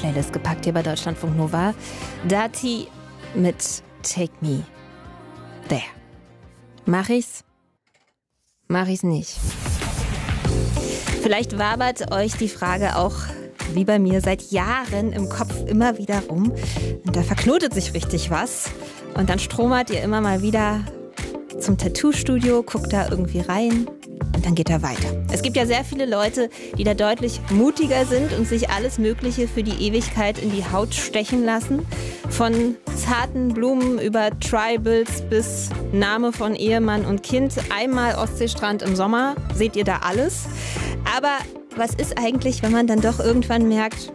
Playlist gepackt hier bei Deutschlandfunk Nova. Dati mit Take Me There. Mach ich's? Mach ich's nicht? Vielleicht wabert euch die Frage auch wie bei mir seit Jahren im Kopf immer wieder rum. Und da verknotet sich richtig was. Und dann stromert ihr immer mal wieder zum Tattoo-Studio, guckt da irgendwie rein und dann geht er weiter. Es gibt ja sehr viele Leute, die da deutlich mutiger sind und sich alles Mögliche für die Ewigkeit in die Haut stechen lassen. Von zarten Blumen über Tribals bis Name von Ehemann und Kind. Einmal Ostseestrand im Sommer, seht ihr da alles. Aber was ist eigentlich, wenn man dann doch irgendwann merkt,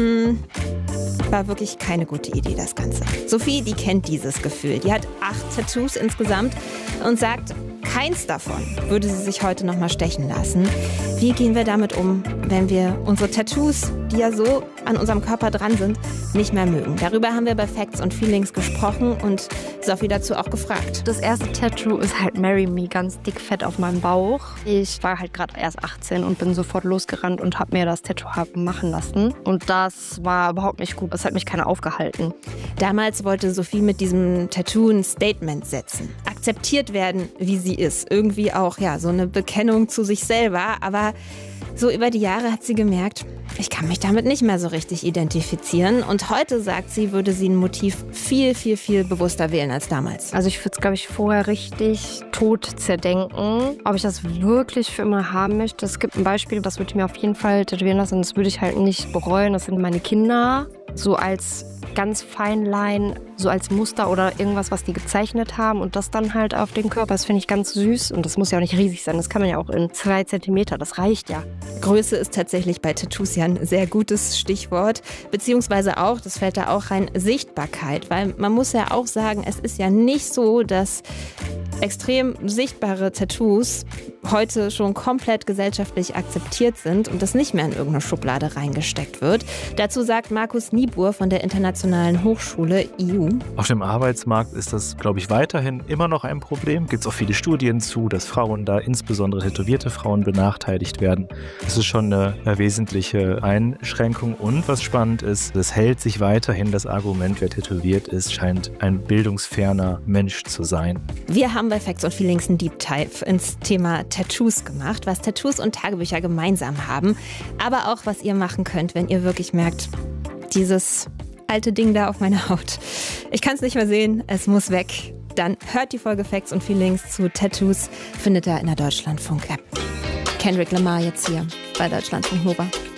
war wirklich keine gute Idee, das Ganze. Sophie, die kennt dieses Gefühl. Die hat 8 Tattoos insgesamt und sagt, keins davon würde sie sich heute noch mal stechen lassen. Wie gehen wir damit um, wenn wir unsere Tattoos, die ja so an unserem Körper dran sind, nicht mehr mögen? Darüber haben wir bei Facts und Feelings gesprochen und Sophie dazu auch gefragt. Das erste Tattoo ist halt Marry Me, ganz dick fett auf meinem Bauch. Ich war halt gerade erst 18 und bin sofort losgerannt und habe mir das Tattoo machen lassen. Und das war überhaupt nicht gut. Es hat mich keiner aufgehalten. Damals wollte Sophie mit diesem Tattoo ein Statement setzen. Akzeptiert werden, wie sie ist. Irgendwie auch so eine Bekennung zu sich selber. Aber so über die Jahre hat sie gemerkt, ich kann mich damit nicht mehr so richtig identifizieren. Und heute, sagt sie, würde sie ein Motiv viel, viel, viel bewusster wählen als damals. Also ich würde es, glaube ich, vorher richtig tot zerdenken. Ob ich das wirklich für immer haben möchte. Es gibt ein Beispiel, das würde ich mir auf jeden Fall tätowieren lassen. Das würde ich halt nicht bereuen. Das sind meine Kinder. So als ganz Feinlein, so als Muster oder irgendwas, was die gezeichnet haben und das dann halt auf den Körper. Das finde ich ganz süß und das muss ja auch nicht riesig sein. Das kann man ja auch in 2 Zentimeter, das reicht ja. Größe ist tatsächlich bei Tattoos ja ein sehr gutes Stichwort, beziehungsweise auch, das fällt da auch rein, Sichtbarkeit, weil man muss ja auch sagen, es ist ja nicht so, dass extrem sichtbare Tattoos heute schon komplett gesellschaftlich akzeptiert sind und das nicht mehr in irgendeine Schublade reingesteckt wird. Dazu sagt Markus Niebuhr von der Internationalen Hochschule IU. Auf dem Arbeitsmarkt ist das, glaube ich, weiterhin immer noch ein Problem. Gibt es auch viele Studien zu, dass Frauen da, insbesondere tätowierte Frauen, benachteiligt werden. Das ist schon eine wesentliche Einschränkung. Und was spannend ist, es hält sich weiterhin das Argument, wer tätowiert ist, scheint ein bildungsferner Mensch zu sein. Wir haben bei Facts und Feelings einen Deep Dive ins Thema Tattoos gemacht, was Tattoos und Tagebücher gemeinsam haben, aber auch, was ihr machen könnt, wenn ihr wirklich merkt, dieses alte Ding da auf meiner Haut, ich kann es nicht mehr sehen, es muss weg. Dann hört die Folge Facts und Feelings zu Tattoos, findet ihr in der Deutschlandfunk-App. Kendrick Lamar jetzt hier bei Deutschlandfunk Nova.